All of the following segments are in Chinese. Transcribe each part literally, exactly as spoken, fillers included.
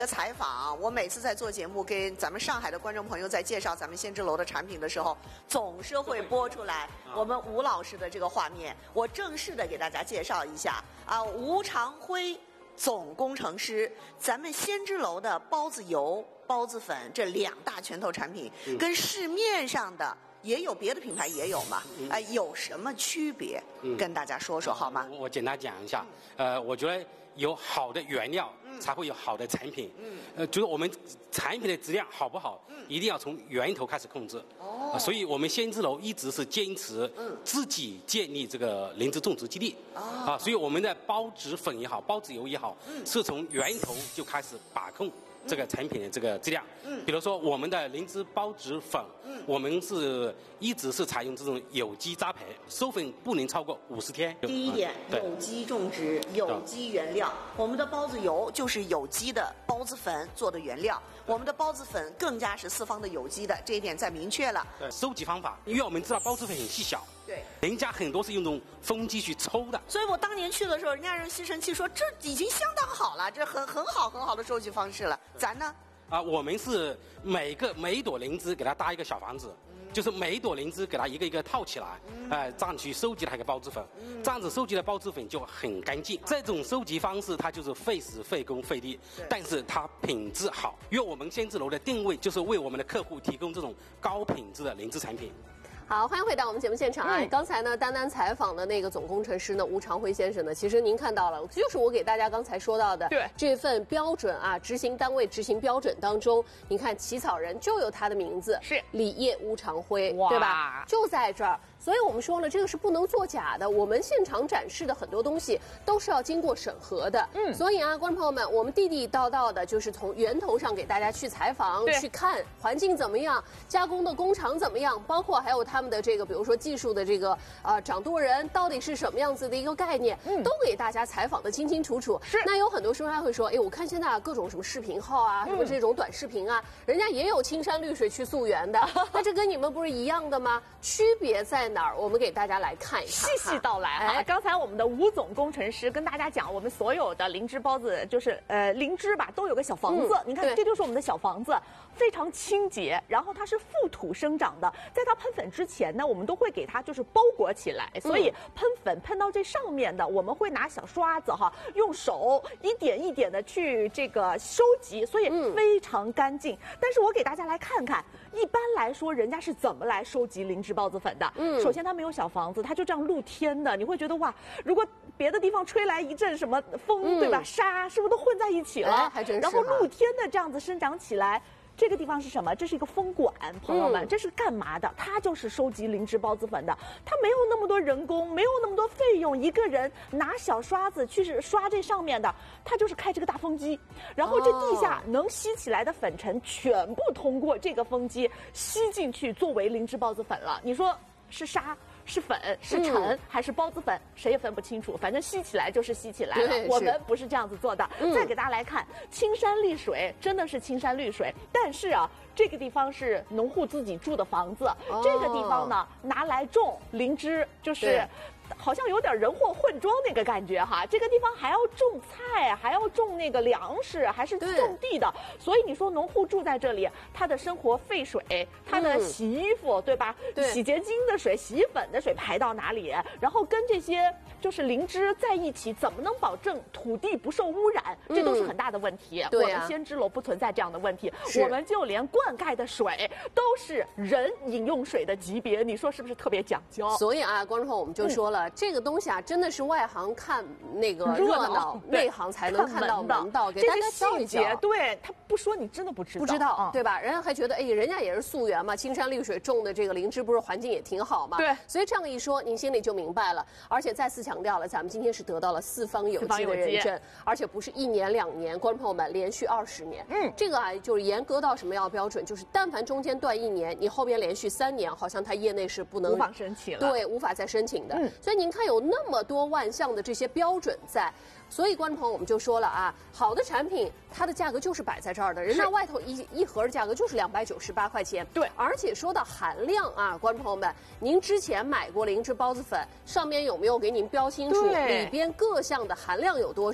的采访，我每次在做节目给咱们上海的观众朋友在介绍咱们先知楼的产品的时候，总是会播出来我们吴老师的这个画面。我正式的给大家介绍一下啊，吴长辉总工程师，咱们先知楼的包子油、包子粉这两大拳头产品，嗯、跟市面上的也有别的品牌也有嘛？哎、呃，有什么区别？嗯、跟大家说说好吗？ 我我简单讲一下，呃，我觉得有好的原料。才会有好的产品。嗯，呃，就是我们产品的质量好不好，嗯，一定要从源头开始控制。哦，呃、所以我们先知楼一直是坚持自己建立这个灵芝种植基地。哦，啊，所以我们的包子粉也好，包子油也好，嗯，是从源头就开始把控这个产品的这个质量。嗯，比如说我们的灵芝包子粉，嗯，我们是一直是采用这种有机栽培，授粉不能超过五十天。 第一点，嗯、有机种植，有机原料。我们的包子油就是有机的包子粉做的原料，我们的包子粉更加是四方的有机的，这一点再明确了。 对，收集方法，因为我们知道包子粉很细小。 对， 人家很多是用这种风机去抽的， 所以我当年去的时候，人家用吸尘器说这已经相当好了，这很很好很好的收集方式了。咱呢？ 啊，我们是每个每一朵灵芝给它搭一个小房子，嗯、就是每一朵灵芝给它一个一个套起来，嗯、呃，这样去收集它一个包子粉，嗯、这样子收集的包子粉就很干净。这种收集方式它就是费时费工费力，但是它品质好，因为我们先知楼的定位就是为我们的客户提供这种高品质的灵芝产品。 好，欢迎回到我们节目现场啊！嗯、刚才呢，丹丹采访的那个总工程师呢，吴长辉先生呢，其实您看到了，就是我给大家刚才说到的， 对这份标准啊，执行单位执行标准当中，您看起草人就有他的名字， 是李烨吴长辉，对吧？就在这儿。所以我们说了，这个是不能作假的。我们现场展示的很多东西都是要经过审核的。嗯，所以啊，观众朋友们，我们地地道道的，就是从源头上给大家去采访、去看环境怎么样，加工的工厂怎么样，包括还有他们的这个，比如说技术的这个呃掌舵人到底是什么样子的一个概念，嗯，都给大家采访的清清楚楚。是。那有很多时候还会说，哎，我看现在各种什么视频号啊，什么这种短视频啊，嗯、人家也有青山绿水去溯源的，那这跟你们不是一样的吗？区别在哪儿？我们给大家来看一看， 细细道来啊！哎、刚才我们的吴总工程师跟大家讲，我们所有的灵芝包子就是呃灵芝吧，都有个小房子。嗯、你看，这就是我们的小房子，非常清洁，然后它是覆土生长的。在它喷粉之前呢，我们都会给它就是包裹起来，所以喷粉喷到这上面的，我们会拿小刷子哈，用手一点一点的去这个收集，所以非常干净。嗯、但是我给大家来看看，一般来说人家是怎么来收集灵芝包子粉的？嗯，首先他们没有小房子，它就这样露天的，你会觉得哇，如果别的地方吹来一阵什么风，嗯、对吧？沙是不是都混在一起了？ 哎、还真是。 然后露天的这样子生长起来。这个地方是什么？这是一个风管，朋友们，嗯、这是干嘛的？它就是收集灵芝包子粉的。它没有那么多人工，没有那么多费用，一个人拿小刷子去刷这上面的，它就是开这个大风机，然后这地下能吸起来的粉尘全部通过这个风机吸进去，作为灵芝包子粉了。你说是沙？是粉是尘、嗯、还是包子粉，谁也分不清楚，反正吸起来就是吸起来了。我们不是这样子做的。嗯、再给大家来看，青山绿水，真的是青山绿水。但是啊，这个地方是农户自己住的房子，哦、这个地方呢拿来种灵芝，就是好像有点人货混装那个感觉哈。这个地方还要种菜，还要种那个粮食，还是种地的。所以你说农户住在这里，他的生活废水，他的洗衣服，嗯、对吧？对，洗洁精的水、洗衣粉的水排到哪里？然后跟这些就是灵芝在一起，怎么能保证土地不受污染？这都是很大的问题。嗯、我们先知楼不存在这样的问题，我们就连灌溉的水都是人饮用水的级别，你说是不是特别讲究？ 所以啊，观众朋友我们就说了。嗯这个东西啊，真的是外行看那个热闹，内行才能看到门道。给大家教一教， 对他不说你真的不知道， 不知道，嗯、对吧？人家还觉得，哎，人家也是溯源嘛，青山绿水种的这个灵芝，不是环境也挺好嘛？ 对， 所以这样一说，您心里就明白了。而且再次强调了，咱们今天是得到了四方有机的认证，而且不是一年两年，观众朋友们，连续二十年。嗯，这个啊，就是严格到什么样的标准？就是但凡中间断一年，你后边连续三年，好像它业内是不能无法申请了， 对，无法再申请的。嗯，所以您看有那么多万项的这些标准在，所以观众朋友我们就说了啊，好的产品它的价格就是摆在这儿的，人家外头一一盒的价格就是两百九十八块钱。 对， 而且说到含量啊，观众朋友们，您之前买过灵芝包子粉，上面有没有给您标清楚里边各项的含量有多少？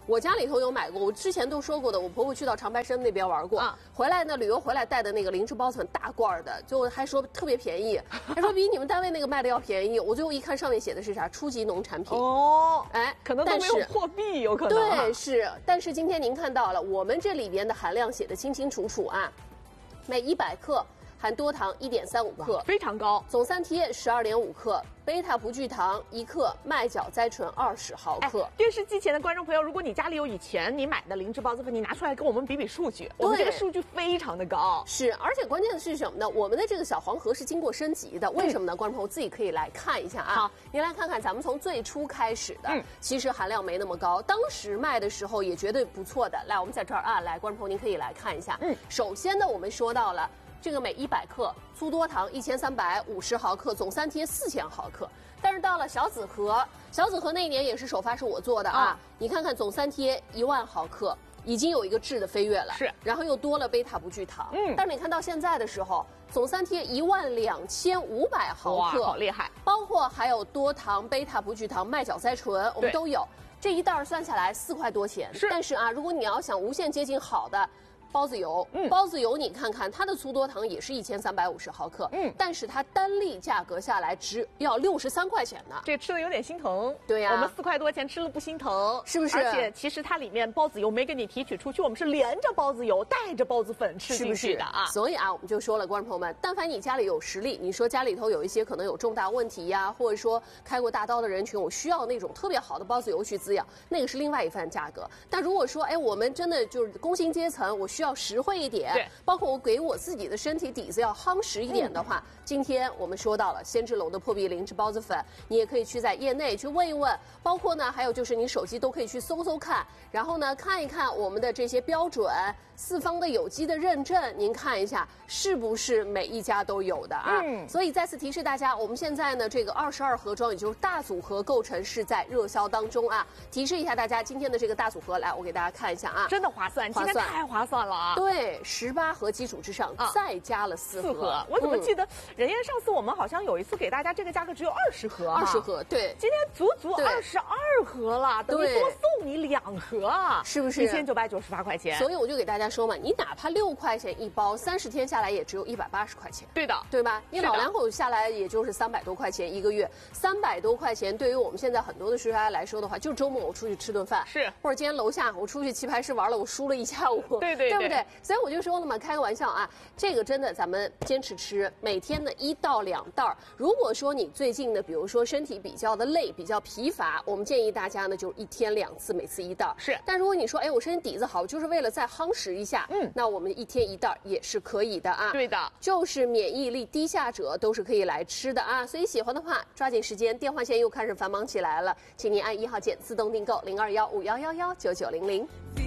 我家里头有买过，我之前都说过的，我婆婆去到长白山那边玩过，啊、回来呢旅游回来带的那个灵芝包子粉大罐的，就还说特别便宜，还说比你们单位那个卖的要便宜。我最后一看上面写的是啥，初级农产品。 哦， 哎， 可能都没有货币，有可能。 对，是，但是今天您看到了，我们这里边的含量写的清清楚楚啊，每一百克含多糖一点三五克， 非常高， 总三萜十二点五克。贝塔不聚糖一克，麦角甾醇二十毫克、哎。 电视机前的观众朋友，如果你家里有以前你买的灵芝包子粉，你拿出来跟我们比比数据，我们这个数据非常的高。 是，而且关键的是什么呢？我们的这个小黄盒是经过升级的，为什么呢？嗯、观众朋友自己可以来看一下啊。好，您来看看，咱们从最初开始的，嗯、其实含量没那么高，当时卖的时候也绝对不错的。来，我们在这儿啊，来，观众朋友您可以来看一下。嗯，首先呢，我们说到了这个每一百克粗多糖一千三百五十毫克，总三萜四千毫克。但是到了小紫盒，小紫盒那一年也是首发是我做的啊，啊你看看总三萜一万毫克，已经有一个质的飞跃了， 是， 然后又多了贝塔不聚糖，嗯，但是你看到现在的时候，总三萜一万两千五百毫克， 哇，好厉害， 包括还有多糖、贝塔不聚糖、麦角甾醇，我们都有，这一袋算下来四块多钱， 是， 但是啊，如果你要想无限接近好的。包子油，嗯，包子油你看看它的粗多糖也是一千三百五十毫克，嗯，但是它单粒价格下来只要六十三块钱呢， 这吃的有点心疼。 对呀、啊， 我们四块多钱吃了不心疼， 是不是？ 而且其实它里面包子油没给你提取出去，我们是连着包子油带着包子粉吃进去的啊。 是是所以啊，我们就说了，观众朋友们，但凡你家里有实力，你说家里头有一些可能有重大问题呀，或者说开过大刀的人群，我需要那种特别好的包子油去滋养，那个是另外一番价格。但如果说，哎，我们真的就是工薪阶层，我需要实惠一点。 对， 包括我给我自己的身体底子要夯实一点的话，嗯、今天我们说到了仙芝楼的破壁灵芝包子粉，你也可以去在业内去问一问，包括呢，还有就是你手机都可以去搜搜看，然后呢看一看我们的这些标准，四方的有机的认证，您看一下是不是每一家都有的啊？嗯，所以再次提示大家，我们现在呢这个二十二盒装，也就是大组合构成是在热销当中啊。提示一下大家，今天的这个大组合，来我给大家看一下啊， 真的划算， 划算， 今天太划算了啊！ 对。十八盒基础之上，啊、再加了四盒。 四盒，我怎么记得任燕上次我们好像有一次给大家这个价格只有二十盒， 二十盒，对， 今天足足二十二盒了，等于多送你两盒啊， 是不是？ 一千九百九十八块钱。 所以我就给大家说嘛，你哪怕六块钱一包，三十天下来也只有一百八十块钱。 对的， 对吧？你老两口下来也就是三百多块钱一个月，三百多块钱对于我们现在很多的学员来说的话，就周末我出去吃顿饭， 是， 或者今天楼下我出去棋牌室玩了，我输了一下午， 对对对，对不对？所以我就说了嘛，开个玩笑啊，这个真的咱们坚持吃，每天的一到两袋。如果说你最近呢，比如说身体比较的累、比较疲乏，我们建议大家呢就一天两次，每次一袋。 是。 但如果你说，哎，我身体底子好，就是为了再夯实一下，嗯，那我们一天一袋也是可以的啊。 对的， 就是免疫力低下者都是可以来吃的啊。所以喜欢的话，抓紧时间，电话线又开始繁忙起来了，请您按一号键自动订购零二幺五幺幺幺九九零零。